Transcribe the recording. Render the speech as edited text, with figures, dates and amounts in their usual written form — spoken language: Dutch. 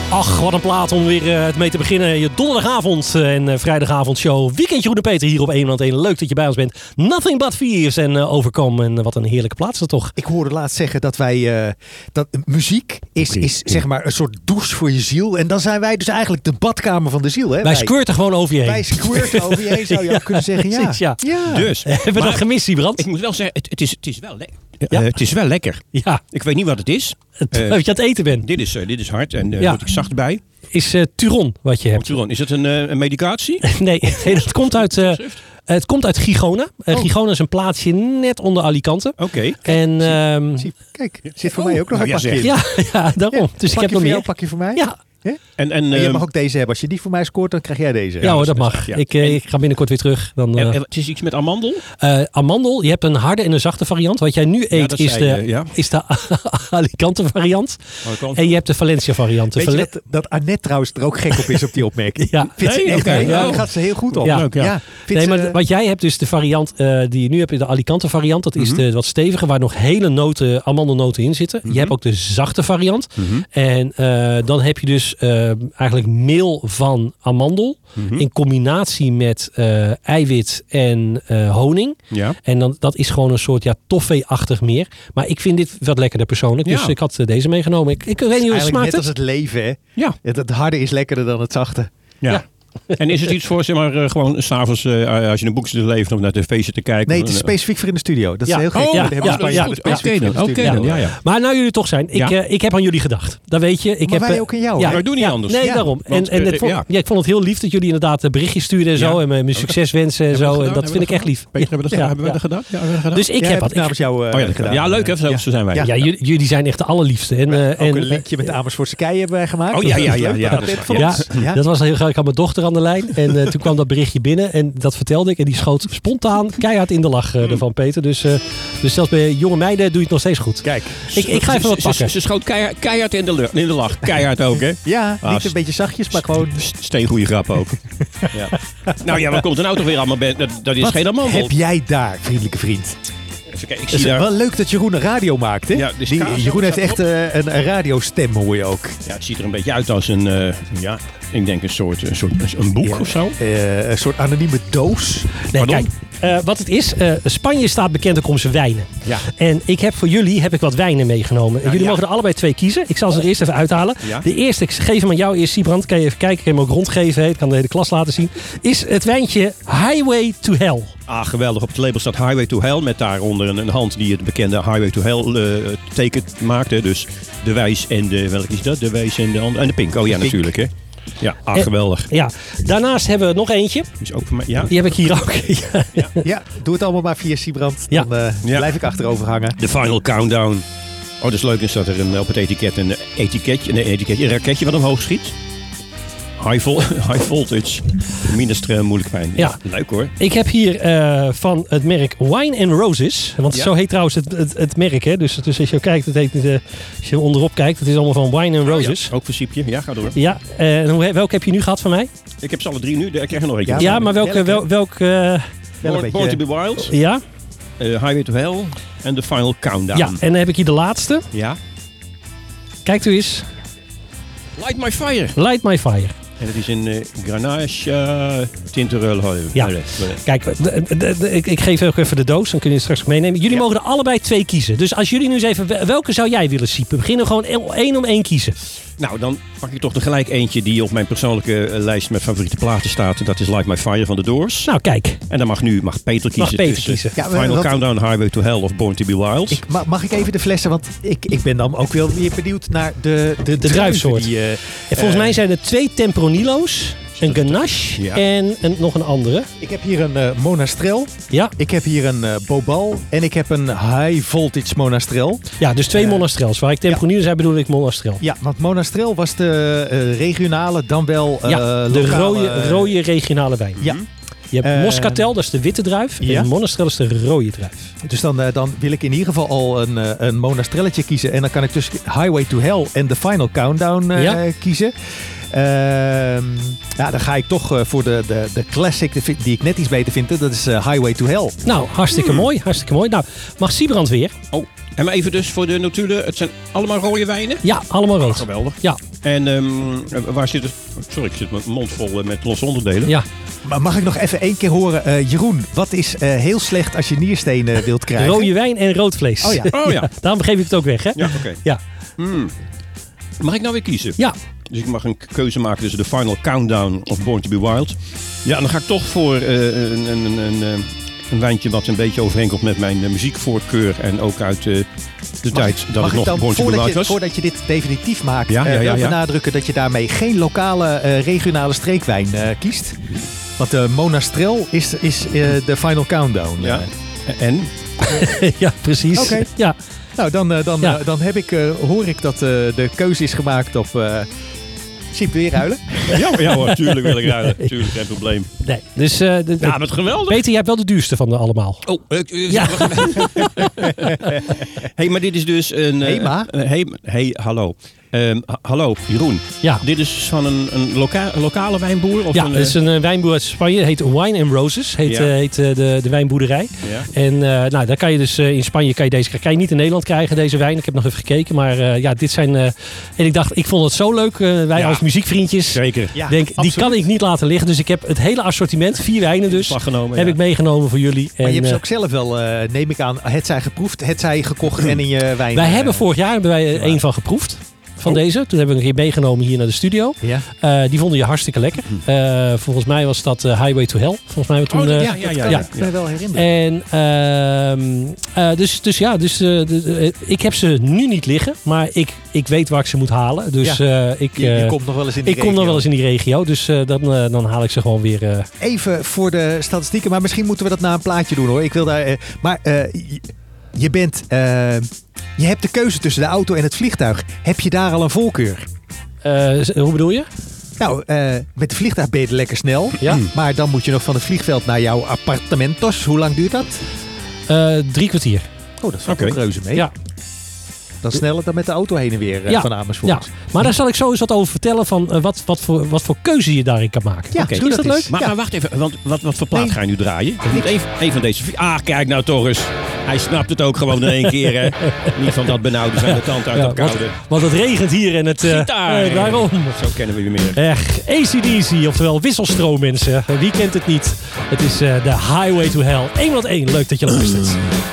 Ach, wat een plaat om weer het mee te beginnen. Je donderdagavond en vrijdagavondshow. Weekend Jeroen de Peter hier op 101. Leuk dat je bij ons bent. Nothing But Fears en Overcome. En wat een heerlijke plaats is dat toch. Ik hoorde laatst zeggen dat wij... dat muziek is zeg maar een soort douche voor je ziel. En dan zijn wij dus eigenlijk de badkamer van de ziel. Hè? Wij squirten gewoon over je heen. Wij squirten over je heen, zou je ook kunnen zeggen. Ja. Precies, ja. Dus. Hebben we dat gemist, Siebrand? Ik moet wel zeggen, het is wel lekker. Het is wel lekker. Ja. Ik weet niet wat het is. Dat je aan het eten bent. Dit is hard en daar word ik zacht bij. Is Turon wat je hebt. Turon, is het een medicatie? Nee, dat komt uit... het komt uit Gigona. Gigona is een plaatsje net onder Alicante. Oké. En kijk, zit voor mij ook nog een pakje in. Ja, daarom. Dus ik heb nog meer. Pakje voor mij? Ja. Ja? En je mag ook deze hebben. Als je die voor mij scoort, dan krijg jij deze. Ja hoor, dat mag. Ja. Ik ga binnenkort weer terug. Dan, het is iets met amandel? Amandel, je hebt een harde en een zachte variant. Wat jij nu eet is de Alicante variant. En je hebt de Valencia variant. Weet je dat Annette trouwens er ook gek op is op die opmerking? Ja. Daar gaat ze heel goed op. Ja. Ja. Maar wat jij hebt dus de variant die je nu hebt, de Alicante variant. Dat is de wat stevige, waar nog hele amandelnoten in zitten. Je hebt ook de zachte variant. En dan heb je dus eigenlijk meel van amandel in combinatie met eiwit en honing. Ja. En dan, dat is gewoon een soort toffee-achtig meer. Maar ik vind dit wat lekkerder persoonlijk. Dus ik had deze meegenomen. Ik weet niet hoe het smaakt. Net als het leven, hè? Ja. Het harde is lekkerder dan het zachte. Ja. En is het iets voor, zeg maar, gewoon s'avonds als je een boek zit te lezen of naar de tv zit te kijken? Nee, het is specifiek voor in de studio. Dat is heel gek. Oké dan. Maar nou jullie toch zijn, ik heb aan jullie gedacht. Dat weet je. Maar wij ook aan jou. Ja, maar doe niet anders. Nee, daarom. Ik vond het heel lief dat jullie inderdaad berichtjes stuurden en zo. En mijn succes wensen en zo. En dat vind ik echt lief. Hebben we dat gedaan? Dus ik heb wat. Namens jou gedaan. Ja, leuk hè. Zo zijn wij. Ja, jullie zijn echt de allerliefste. Ook een linkje met de Amersfoortse kei hebben wij gemaakt. Oh ja. Dat was heel graag. Ik had mijn dochter aan de lijn. En toen kwam dat berichtje binnen en dat vertelde ik. En die schoot spontaan keihard in de lach ervan, Peter. Dus zelfs bij jonge meiden doe je het nog steeds goed. Kijk. Ik ga even wat pakken. Ze schoot keihard in de lach. Keihard ook, hè? Ja, niet een beetje zachtjes, maar gewoon... Steengoeie grap ook. Nou ja, wat komt er nou toch weer allemaal bij? Dat is geen amandel. Heb jij daar, vriendelijke vriend? Ik zie daar... Wel leuk dat Jeroen een radio maakt, hè? Ja, Jeroen heeft echt een radiostem, hoor je ook. Ja, het ziet er een beetje uit als een... ik denk een boek of zo. Een soort anonieme doos. Nee, kijk, wat het is, Spanje staat bekend ook om zijn wijnen. Ja. En ik heb voor jullie wat wijnen meegenomen. Jullie mogen er allebei 2 kiezen. Ik zal ze er eerst even uithalen. Ja. De eerste, ik geef hem aan jou eerst, Siebrand. Kan je even kijken, kan je hem ook rondgeven. Ik kan de hele klas laten zien. Is het wijntje Highway to Hell. Ah, geweldig. Op het label staat Highway to Hell. Met daaronder een hand die het bekende Highway to Hell teken maakte. Dus de wijs en de... Welke is dat? De wijs en de andere. En de pink. Oh ja, natuurlijk hè. Ja, geweldig. Ja, daarnaast hebben we nog eentje. Die is ook voor mij. Ja. Die heb ik hier ook. Ja, doe het allemaal maar via Siebrand. Dan blijf ik achterover hangen. The Final Countdown. Oh, dat is leuk. Is dat er op het etiket een raketje wat omhoog schiet. High voltage. Minder moeilijk fijn. Ja. Leuk hoor. Ik heb hier van het merk Wine & Roses. Want zo heet trouwens het merk. Hè? Dus als je kijkt, als je onderop kijkt, het is allemaal van Wine & Roses. Ja, ook voor Siepje. Ja, ga door. Ja, welke heb je nu gehad van mij? Ik heb ze alle 3 nu. Ik krijg er nog eentje. Ja, maar welke? Born to be Wild. Ja. Highway to Hell. En The Final Countdown. Ja, en dan heb ik hier de laatste. Ja. Kijk u eens. Light My Fire. Light My Fire. En het is een Grenache Tinterel. Ja, kijk, ik geef ook even de doos. Dan kun je het straks ook meenemen. Jullie mogen er allebei 2 kiezen. Dus als jullie nu eens even... Welke zou jij willen siepen? We beginnen gewoon 1 om 1 kiezen. Nou, dan pak ik toch tegelijk eentje die op mijn persoonlijke lijst met favoriete platen staat. Dat is Light My Fire van The Doors. Nou, kijk. En dan mag Peter kiezen. Ja, Final Countdown, Highway to Hell of Born to be Wild. Mag ik even de flessen? Want ik ben dan ook wel weer benieuwd naar de druifsoort. Volgens mij zijn er 2 Tempronilo's. Een Ganache en nog een andere. Ik heb hier een Monastrell. Ja. Ik heb hier een Bobal. En ik heb een High Voltage Monastrell. Ja, dus 2 Monastrells. Waar ik Tempranillo zei, bedoel ik Monastrell. Ja, want Monastrell was de regionale, dan wel de rode regionale wijn. Ja. Je hebt Moscatel, dat is de witte druif. En Monastrell is de rode druif. Dus dan wil ik in ieder geval al een Monastrelletje kiezen. En dan kan ik tussen Highway to Hell en The Final Countdown kiezen. Dan ga ik toch voor de classic die ik net iets beter vind. Dat is Highway to Hell. Nou, hartstikke mooi. Hartstikke mooi. Nou, mag Siebrand weer? Oh, en maar even dus voor de notulen. Het zijn allemaal rode wijnen? Ja, allemaal rood. Geweldig. Ja. En waar zit het? Sorry, ik zit mijn mond vol met losse onderdelen. Ja. Maar mag ik nog even 1 keer horen, Jeroen, wat is heel slecht als je nierstenen wilt krijgen? Rode wijn en rood vlees. Oh ja. Oh ja. Daarom geef ik het ook weg, hè? Ja, oké. Ja. Mag ik nou weer kiezen? Ja. Dus ik mag een keuze maken tussen de Final Countdown of Born to be Wild. Ja, dan ga ik toch voor een wijntje wat een beetje overeenkomt met mijn muziekvoorkeur. En ook uit de tijd dat Mag ik nog dan, Born to be Wild was. voordat je dit definitief maakt, Ja. wel benadrukken dat je daarmee geen lokale regionale streekwijn kiest? Want de Monastrell is de Final Countdown. Ja. En? Ja, precies. Oké. Ja. Nou, dan hoor ik dat de keuze is gemaakt op... Sip, weer ruilen? Ja hoor, tuurlijk wil ik ruilen. Tuurlijk, geen probleem. Nee. Dus, Ja, wat geweldig. Peter, jij hebt wel de duurste van de allemaal. Oh, Ja. Hey, maar dit is dus een... Hema? Hey, hallo. Hallo, Jeroen. Ja. Dit is van een lokale wijnboer? Of Ja, het is een wijnboer uit Spanje. Het heet Wine and Roses. Heet de wijnboerderij. Ja. En daar kan je dus in Spanje kan je niet in Nederland krijgen, deze wijn. Ik heb nog even gekeken. Maar dit zijn... en ik dacht, ik vond het zo leuk. Wij als muziekvriendjes. Zeker. Ja, Denk, die absoluut. kan ik niet laten liggen. Dus ik heb het hele assortiment, 4 wijnen dus, Genomen, heb ja. ik meegenomen voor jullie. Maar En, je hebt ze ook zelf wel, neem ik aan, het zij geproefd, het zij gekocht en in je wijn... wij hebben vorig jaar één van geproefd. Van deze. Toen hebben we een keer meegenomen hier naar de studio. Ja. Die vonden je hartstikke lekker. Volgens mij was dat Highway to Hell. Volgens mij toen. Ja. Ik me wel herinneren. En ik heb ze nu niet liggen, maar ik weet waar ik ze moet halen. Dus Je komt nog wel eens in die ik kom nog wel eens in die regio. Dus dan haal ik ze gewoon weer. Even voor de statistieken, maar misschien moeten we dat na een plaatje doen hoor. Ik wil daar. Je bent. Je hebt de keuze tussen de auto en het vliegtuig. Heb je daar al een voorkeur? Hoe bedoel je? Nou, met de vliegtuig ben je lekker snel. Ja. Maar dan moet je nog van het vliegveld naar jouw appartamentos. Hoe lang duurt dat? 3 kwartier. Oh, dat valt ook reuze mee. Ja. Dan sneller dan met de auto heen en weer Ja. van Amersfoort. Ja, maar daar zal ik zo eens wat over vertellen van wat voor keuze je daarin kan maken. Ja, Oké, doe is dat dat leuk? eens. Maar Ja. wacht even, want wat voor plaat Nee. ga je nu draaien? Een van deze... kijk nou toch eens. Hij snapt het ook gewoon in 1 keer, hè. Niet van dat benauwde zijn de tand uit Ja, dat koude. Want het regent hier en het... Gitaar. Daarom. Zo kennen we je meer. Echt, AC/DC, oftewel wisselstroom mensen. Wie kent het niet? Het is de Highway to Hell. 101, leuk dat je luistert.